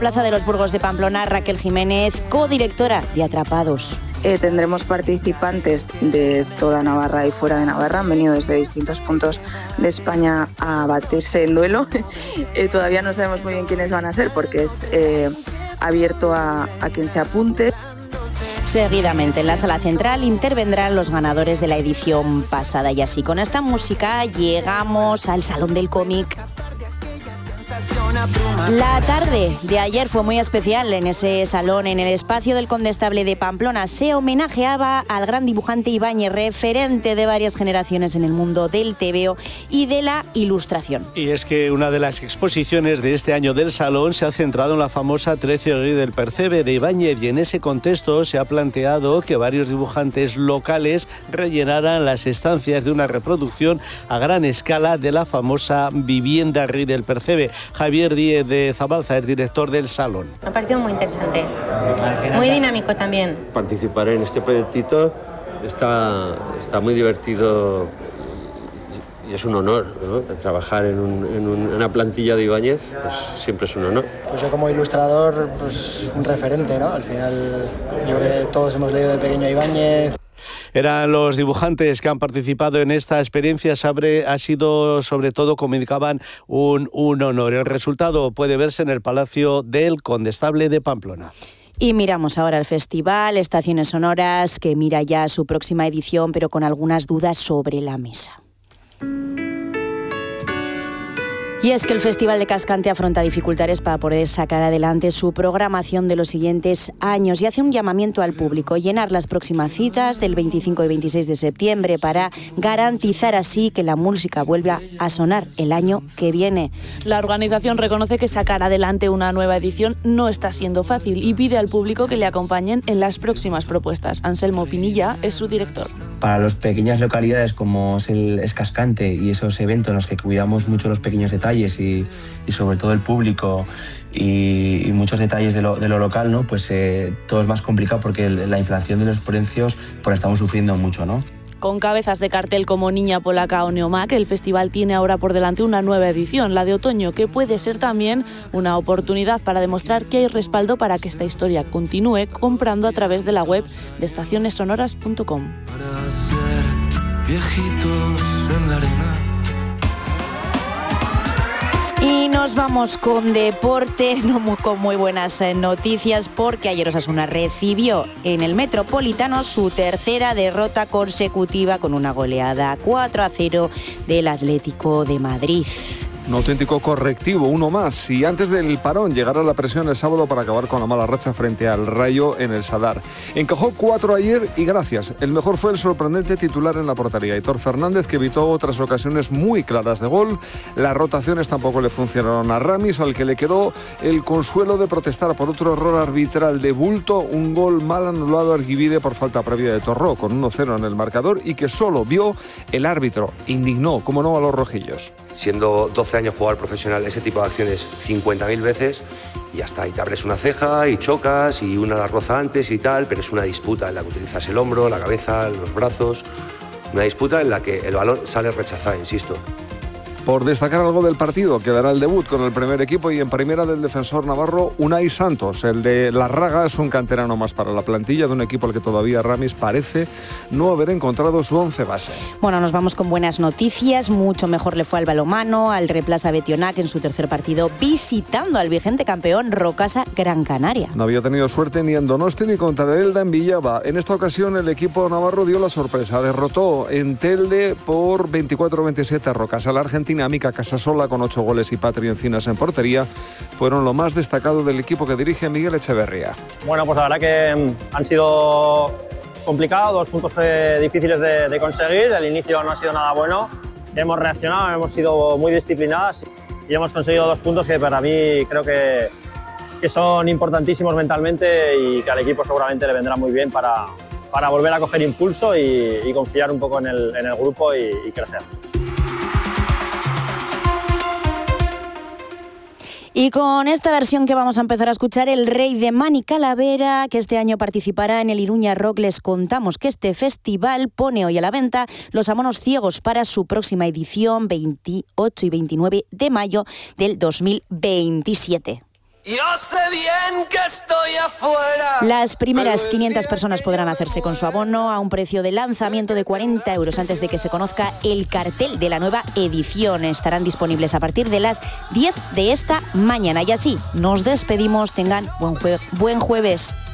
Plaza de los Burgos de Pamplona, Raquel Jiménez, codirectora de Atrapados. Tendremos participantes de toda Navarra y fuera de Navarra. Han venido desde distintos puntos de España a batirse en duelo. Todavía no sabemos muy bien quiénes van a ser porque es abierto a quien se apunte. Seguidamente en la sala central intervendrán los ganadores de la edición pasada. Y así con esta música llegamos al Salón del Cómic. La tarde de ayer fue muy especial en ese salón, en el espacio del Condestable de Pamplona. Se homenajeaba al gran dibujante Ibáñez, referente de varias generaciones en el mundo del tebeo y de la ilustración. Y es que una de las exposiciones de este año del salón se ha centrado en la famosa Trece del Percebe de Ibáñez, y en ese contexto se ha planteado que varios dibujantes locales rellenaran las estancias de una reproducción a gran escala de la famosa vivienda Rey del Percebe. Javier Díez de Zabalza es director del salón. Me ha parecido muy interesante, muy dinámico también. Participar en este proyectito está muy divertido y es un honor, ¿no? Trabajar en una plantilla de Ibáñez, pues siempre es un honor. Pues yo como ilustrador, pues un referente, ¿no? Al final yo creo que todos hemos leído de pequeño a Ibáñez. Eran los dibujantes que han participado en esta experiencia. Ha sido, sobre todo, como indicaban, un honor. El resultado puede verse en el Palacio del Condestable de Pamplona. Y miramos ahora el festival Estaciones Sonoras, que mira ya su próxima edición, pero con algunas dudas sobre la mesa. Y es que el Festival de Cascante afronta dificultades para poder sacar adelante su programación de los siguientes años y hace un llamamiento al público: llenar las próximas citas del 25 y 26 de septiembre para garantizar así que la música vuelva a sonar el año que viene. La organización reconoce que sacar adelante una nueva edición no está siendo fácil y pide al público que le acompañen en las próximas propuestas. Anselmo Pinilla es su director. Para las pequeñas localidades como es Cascante y esos eventos en los que cuidamos mucho los pequeños detalles y sobre todo el público y muchos detalles de lo local, ¿no? Pues todo es más complicado porque la inflación de los precios pues la estamos sufriendo mucho, ¿no? Con cabezas de cartel como Niña Polaca o Neomac, el festival tiene ahora por delante una nueva edición, la de otoño, que puede ser también una oportunidad para demostrar que hay respaldo para que esta historia continúe, comprando a través de la web de estacionessonoras.com. Para ser viejitos en la arena. Y nos vamos con deporte, con muy buenas noticias, porque ayer Osasuna recibió en el Metropolitano su tercera derrota consecutiva con una goleada 4-0 del Atlético de Madrid. Un auténtico correctivo, uno más. Y antes del parón llegará la presión el sábado para acabar con la mala racha frente al Rayo en el Sadar. Encajó 4 ayer y gracias. El mejor fue el sorprendente titular en la portería, Aitor Fernández, que evitó otras ocasiones muy claras de gol. Las rotaciones tampoco le funcionaron a Ramis, al que le quedó el consuelo de protestar por otro error arbitral de bulto, un gol mal anulado a Argivide por falta previa de Torró, con 1-0 en el marcador y que solo vio el árbitro. Indignó, como no, a los rojillos. Siendo 12 años jugador profesional, ese tipo de acciones 50.000 veces y ya está, y te abres una ceja y chocas y una la roza antes y tal, pero es una disputa en la que utilizas el hombro, la cabeza, los brazos, una disputa en la que el balón sale rechazado, insisto. Por destacar algo del partido, quedará el debut con el primer equipo y en primera del defensor navarro Unai Santos. El de La Raga es un canterano más para la plantilla de un equipo al que todavía Ramis parece no haber encontrado su 11 base. Bueno, nos vamos con buenas noticias. Mucho mejor le fue al balonmano, al Replaza Betionac en su tercer partido, visitando al vigente campeón Rocasa Gran Canaria. No había tenido suerte ni en Donosti ni contra el Elda en Villaba. En esta ocasión el equipo navarro dio la sorpresa. Derrotó en Telde por 24-27 a Rocasa. La Argentina, Mica Casasola con 8 goles y Patri Encinas en portería fueron lo más destacado del equipo que dirige Miguel Echeverría. Bueno, pues la verdad que han sido complicados, 2 puntos difíciles de conseguir. El inicio no ha sido nada bueno. Hemos reaccionado, hemos sido muy disciplinadas y hemos conseguido 2 puntos que para mí creo que son importantísimos mentalmente y que al equipo seguramente le vendrá muy bien para volver a coger impulso y confiar un poco en el grupo y crecer. Y con esta versión que vamos a empezar a escuchar, El Rey de Mani Calavera, que este año participará en el Iruña Rock, les contamos que este festival pone hoy a la venta los abonos ciegos para su próxima edición, 28 y 29 de mayo del 2027. Yo sé bien que estoy afuera. Las primeras 500 personas podrán hacerse con su abono a un precio de lanzamiento de 40 euros antes de que se conozca el cartel de la nueva edición. Estarán disponibles a partir de las 10 de esta mañana. Y así nos despedimos. Tengan buen jueves.